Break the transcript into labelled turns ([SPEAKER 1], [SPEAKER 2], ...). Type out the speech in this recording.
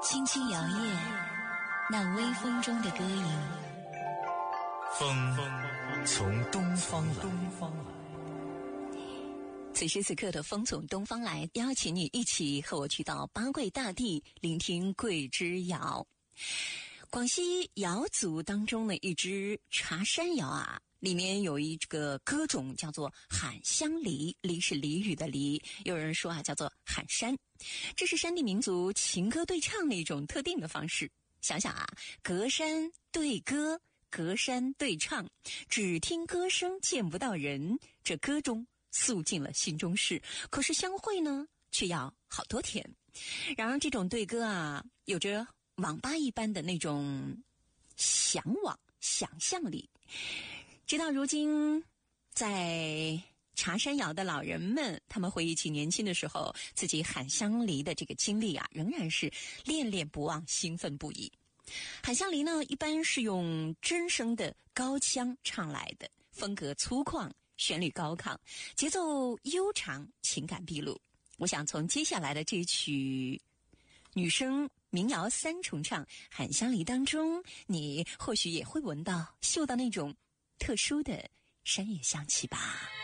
[SPEAKER 1] 轻轻摇曳，那微风中的歌吟。
[SPEAKER 2] 风从东方来。
[SPEAKER 1] 此时此刻的风从东方来，邀请你一起和我去到八桂大地，聆听桂枝谣。广西瑶族当中的一支茶山谣啊，里面有一个歌种叫做喊乡离，离是俚语的离，有人说啊叫做喊山，这是山地民族情歌对唱的一种特定的方式。想想啊，隔山对歌，隔山对唱，只听歌声见不到人，这歌中诉尽了心中事，可是相会呢却要好多天。然而这种对歌啊，有着网吧一般的那种向往想象力。直到如今，在茶山谣的老人们，他们回忆起年轻的时候自己喊乡离的这个经历啊，仍然是恋恋不忘，兴奋不已。喊乡离呢，一般是用真声的高腔唱来的，风格粗犷，旋律高亢，节奏悠长，情感毕露。我想从接下来的这曲女声民谣三重唱喊乡离当中，你或许也会闻到嗅到那种特殊的山野香气吧。